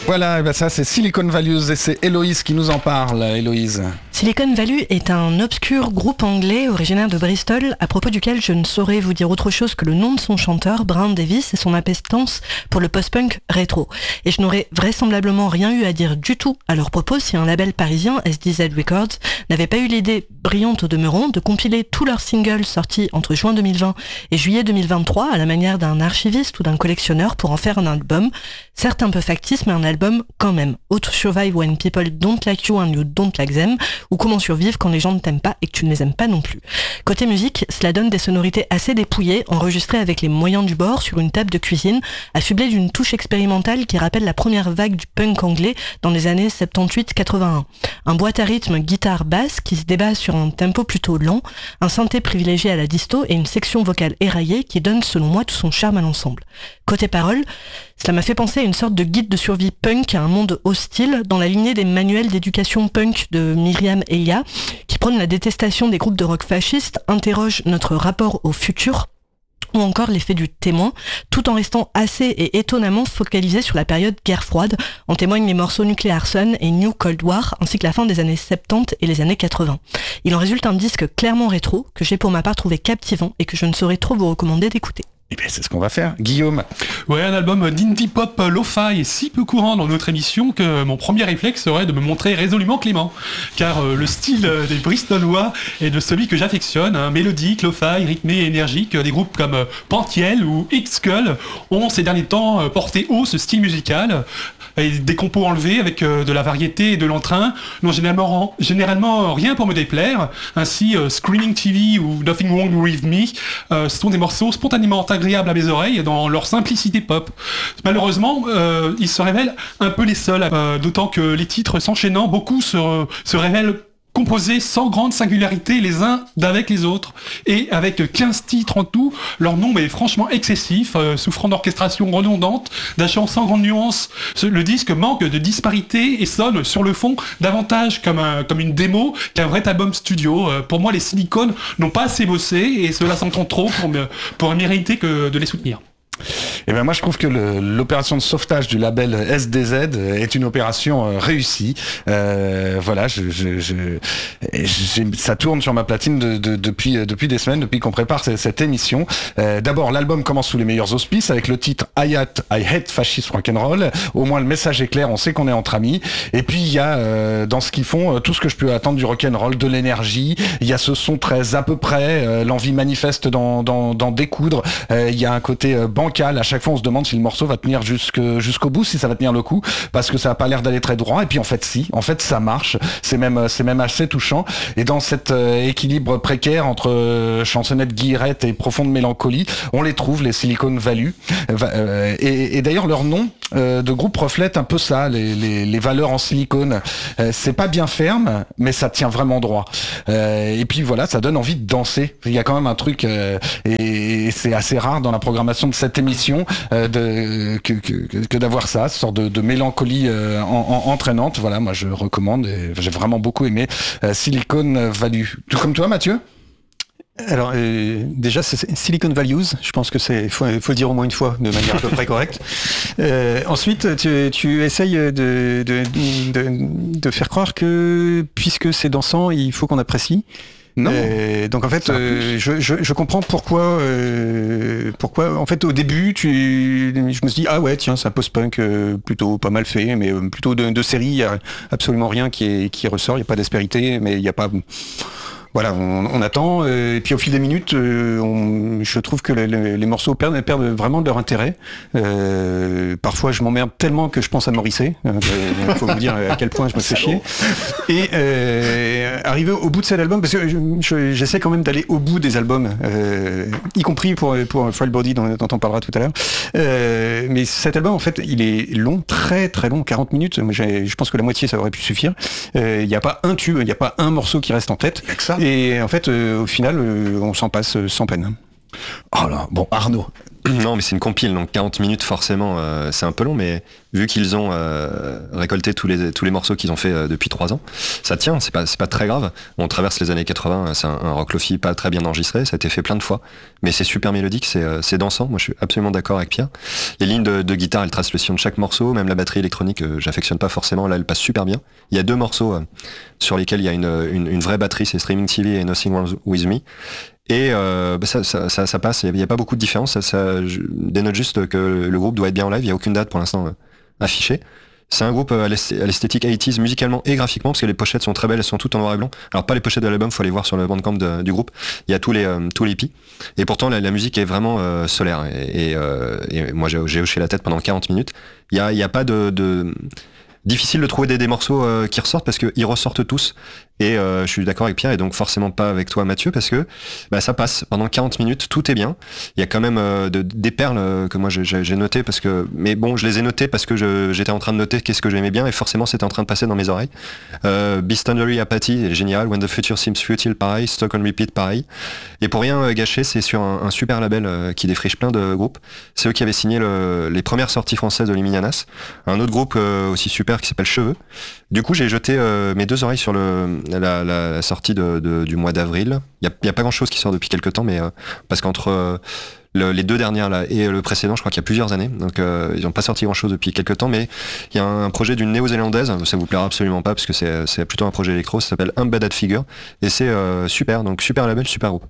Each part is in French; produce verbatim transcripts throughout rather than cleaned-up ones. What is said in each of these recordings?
Voilà, ben ça c'est Silicon Values et c'est Héloïse qui nous en parle. Héloïse. Silicon Valley est un obscur groupe anglais originaire de Bristol, à propos duquel je ne saurais vous dire autre chose que le nom de son chanteur, Brian Davis, et son appétence pour le post-punk rétro. Et je n'aurais vraisemblablement rien eu à dire du tout à leur propos si un label parisien, S D Z Records, n'avait pas eu l'idée brillante au demeurant de compiler tous leurs singles sortis entre juin deux mille vingt et juillet deux mille vingt-trois à la manière d'un archiviste ou d'un collectionneur pour en faire un album, certes un peu factice mais un album quand même. How to Survive When People Don't Like You and You Don't Like Them, ou Comment survivre quand les gens ne t'aiment pas et que tu ne les aimes pas non plus. Côté musique, cela donne des sonorités assez dépouillées, enregistrées avec les moyens du bord sur une table de cuisine, affublées d'une touche expérimentale qui rappelle la première vague du punk anglais dans les années soixante-dix-huit quatre-vingt-un. Un boîte à rythme guitare-basse qui se débat sur un tempo plutôt lent, un synthé privilégié à la disto et une section vocale éraillée qui donne selon moi tout son charme à l'ensemble. Côté paroles, cela m'a fait penser à une sorte de guide de survie punk à un monde hostile, dans la lignée des manuels d'éducation punk de Myriam Elia, qui prône la détestation des groupes de rock fascistes, interroge notre rapport au futur, ou encore l'effet du témoin, tout en restant assez et étonnamment focalisé sur la période guerre froide. En témoignent les morceaux Nuclear Sun et New Cold War, ainsi que la fin des années soixante-dix et les années quatre-vingts. Il en résulte un disque clairement rétro, que j'ai pour ma part trouvé captivant et que je ne saurais trop vous recommander d'écouter. Eh bien, c'est ce qu'on va faire. Guillaume. Ouais, un album d'indie pop lo-fi est si peu courant dans notre émission que mon premier réflexe serait de me montrer résolument clément. Car euh, le style euh, des Bristolois est de celui que j'affectionne, hein, mélodique, lo-fi, rythmé et énergique. Des groupes comme euh, Pantiel ou X-Skull ont ces derniers temps euh, porté haut ce style musical. Et des compos enlevés avec euh, de la variété et de l'entrain n'ont généralement, généralement rien pour me déplaire. Ainsi, euh, Screaming T V ou Nothing Wrong With Me euh, sont des morceaux spontanément agréables à mes oreilles dans leur simplicité pop. Malheureusement, euh, ils se révèlent un peu les seuls, euh, d'autant que les titres s'enchaînant, beaucoup se, se révèlent composés sans grande singularité les uns d'avec les autres. Et avec quinze titres en tout, leur nombre est franchement excessif, euh, souffrant d'orchestration redondante, d'un chant sans grande nuance. Le disque manque de disparité et sonne sur le fond davantage comme, un, comme une démo qu'un vrai album studio. Euh, pour moi, les Silicones n'ont pas assez bossé et cela s'entend trop pour, me, pour mériter que de les soutenir. Et ben moi je trouve que le, l'opération de sauvetage du label S D Z est une opération euh, réussie. Euh, voilà, je, je, je, j'ai, ça tourne sur ma platine de, de, depuis depuis des semaines, depuis qu'on prépare cette, cette émission. Euh, d'abord, l'album commence sous les meilleurs auspices avec le titre I Hate, I Hate Fascist Rock'n'Roll. Au moins le message est clair, on sait qu'on est entre amis. Et puis il y a euh, dans ce qu'ils font euh, tout ce que je peux attendre du rock'n'roll, de l'énergie. Il y a ce son très à peu près, euh, l'envie manifeste d'en, d'en, d'en découdre. Euh, il y a un côté euh, bancal. À chaque fois on se demande si le morceau va tenir jusque, jusqu'au bout, si ça va tenir le coup, parce que ça a pas l'air d'aller très droit. Et puis en fait si, en fait ça marche. C'est même c'est même assez touchant. Et dans cet euh, équilibre précaire entre euh, chansonnette guillerette et profonde mélancolie, on les trouve, les Silicon Valley. Euh, et, et d'ailleurs leur nom euh, de groupe reflète un peu ça, les, les, les valeurs en silicone. Euh, c'est pas bien ferme, mais ça tient vraiment droit. Euh, et puis voilà, ça donne envie de danser. Il y a quand même un truc, euh, et, et c'est assez rare dans la programmation de cette émission euh, de, que, que, que d'avoir ça, ce sort de, de mélancolie euh, en, en, entraînante. Voilà, moi je recommande et j'ai vraiment beaucoup aimé euh, Silicon Valley. Tout comme toi, Mathieu? Alors euh, déjà c'est Silicon Values, je pense que c'est faut, faut le dire au moins une fois de manière à peu près correcte. Euh, ensuite tu, tu essayes de, de, de, de faire croire que puisque c'est dansant il faut qu'on apprécie. Non. Euh, donc en fait, euh, je, je, je comprends pourquoi, euh, pourquoi. En fait, au début, tu, je me suis dit ah ouais tiens c'est un post-punk euh, plutôt pas mal fait, mais euh, plutôt de, de série, il y a absolument rien qui est, qui ressort, il y a pas d'aspérité, mais il y a pas. Voilà, on, on attend, euh, et puis au fil des minutes, euh, on, je trouve que les, les, les morceaux perdent, perdent vraiment de leur intérêt. Euh, parfois, je m'emmerde tellement que je pense à Morrissey. Il euh, faut vous dire à quel point je me fais chier. Et euh, arrivé au bout de cet album, parce que je, je, j'essaie quand même d'aller au bout des albums, euh, y compris pour, pour Frail Body, dont, dont on parlera tout à l'heure. Euh, mais cet album, en fait, il est long, très très long, quarante minutes. Moi, j'ai, je pense que la moitié, ça aurait pu suffire. Il euh, n'y a pas un tube, il n'y a pas un morceau qui reste en tête. Et en fait, euh, au final, euh, on s'en passe euh, sans peine. Oh là, bon, Arnaud. Non, mais c'est une compile, donc quarante minutes forcément, euh, c'est un peu long, mais vu qu'ils ont euh, récolté tous les tous les morceaux qu'ils ont fait euh, depuis trois ans, ça tient, c'est pas c'est pas très grave. On traverse les années quatre-vingts, c'est un, un rock lofi pas très bien enregistré, ça a été fait plein de fois, mais c'est super mélodique, c'est euh, c'est dansant. Moi, je suis absolument d'accord avec Pierre. Les lignes de, de guitare, elles tracent le sillon de chaque morceau, même la batterie électronique, euh, j'affectionne pas forcément. Là, elle passe super bien. Il y a deux morceaux euh, sur lesquels il y a une une, une vraie batterie, c'est Streaming T V et Nothing Wrong With Me. Et euh, bah ça, ça, ça, ça passe, il n'y a, a pas beaucoup de différence, ça, ça je dénote juste que le groupe doit être bien en live, il n'y a aucune date pour l'instant euh, affichée. C'est un groupe à l'esthétique eighties musicalement et graphiquement, parce que les pochettes sont très belles, elles sont toutes en noir et blanc. Alors pas les pochettes de l'album, faut aller voir sur le bandcamp de, du groupe, il y a tous les euh, tous les hippies. Et pourtant la, la musique est vraiment euh, solaire, et, et, euh, et moi j'ai, j'ai hoché la tête pendant quarante minutes. Il n'y a, il y a pas de... de difficile de trouver des, des morceaux euh, qui ressortent parce qu'ils ressortent tous et euh, je suis d'accord avec Pierre et donc forcément pas avec toi Mathieu parce que bah, ça passe pendant quarante minutes, tout est bien. Il y a quand même euh, de, des perles euh, que moi j'ai, j'ai noté parce que mais bon je les ai notées parce que je, j'étais en train de noter qu'est-ce que j'aimais bien et forcément c'était en train de passer dans mes oreilles. euh, Beast Thundery Apathy est génial, When the Future Seems Futile pareil, Stock on Repeat pareil et pour rien euh, gâcher c'est sur un, un super label euh, qui défriche plein de groupes. C'est eux qui avaient signé le, les premières sorties françaises de Luminianas, un autre groupe euh, aussi super qui s'appelle Cheveux. Du coup j'ai jeté euh, mes deux oreilles sur le La, la, la sortie de, de, du mois d'avril. Il n'y a, a pas grand chose qui sort depuis quelques temps, mais euh, parce qu'entre euh, le, les deux dernières là et le précédent, je crois qu'il y a plusieurs années, donc euh, ils n'ont pas sorti grand chose depuis quelques temps, mais il y a un, un projet d'une néo-zélandaise, ça vous plaira absolument pas parce que c'est, c'est plutôt un projet électro, ça s'appelle Embedded Figure et c'est euh, super, donc super label, super groupe.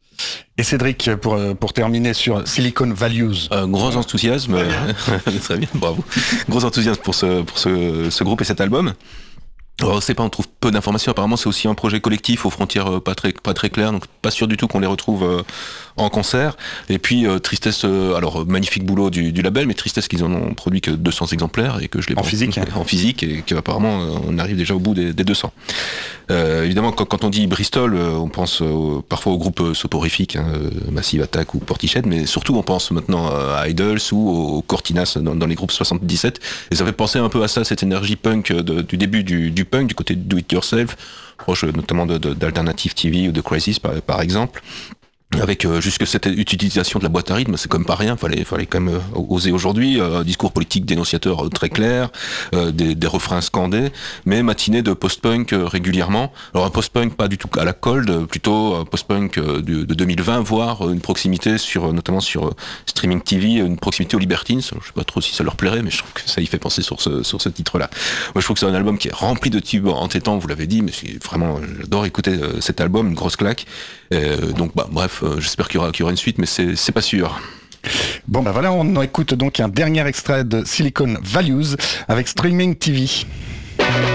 Et Cédric, pour, pour terminer sur Silicon Values. Euh, gros enthousiasme, très bien, bravo. Gros enthousiasme pour ce, pour ce, ce groupe et cet album. Alors, c'est pas, on trouve peu d'informations. Apparemment, c'est aussi un projet collectif aux frontières pas très, pas très claires, donc pas sûr du tout qu'on les retrouve euh, en concert. Et puis euh, tristesse, euh, alors magnifique boulot du, du label, mais tristesse qu'ils en ont produit que deux cents exemplaires et que je l'ai en physique, hein. en physique et qu'apparemment euh, on arrive déjà au bout des, des deux cents. Euh, évidemment, quand, quand on dit Bristol, euh, on pense euh, parfois au groupe euh, soporifique, hein, Massive Attack ou Portishead, mais surtout on pense maintenant euh, à Idols ou au Cortinas dans, dans les groupes soixante-dix-sept. Et ça fait penser un peu à ça, cette énergie punk de, du début du, du punk, du côté de Do It Yourself, proche notamment de, de, d'Alternative T V ou de Crisis par, par exemple. Avec euh, jusque cette utilisation de la boîte à rythme, c'est quand même pas rien, fallait, fallait quand même euh, oser aujourd'hui, euh, discours politique dénonciateur euh, très clair, euh, des, des refrains scandés, mais matinée de post-punk euh, régulièrement. Alors un post-punk pas du tout à la cold, euh, plutôt un post-punk euh, de, de deux mille vingt, voire euh, une proximité sur, euh, notamment sur euh, Streaming T V, une proximité aux Libertines. Je sais pas trop si ça leur plairait, mais je trouve que ça y fait penser sur ce, sur ce titre-là. Moi je trouve que c'est un album qui est rempli de tubes entêtants, vous l'avez dit, mais c'est vraiment, j'adore écouter euh, cet album, une grosse claque. Euh, donc bah bref, euh, j'espère qu'il y aura, qu'il y aura une suite, mais c'est, c'est pas sûr. Bon bah voilà, on écoute donc un dernier extrait de Silicon Values avec Streaming T V.